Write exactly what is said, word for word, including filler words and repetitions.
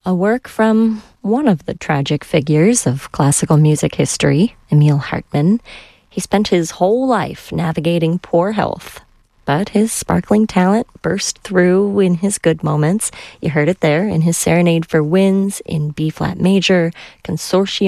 A work from one of the tragic figures of classical music history, Emil Hartmann. He spent his whole life navigating poor health, but his sparkling talent burst through in his good moments. You heard it there in his Serenade for Winds in B-flat major, Consortium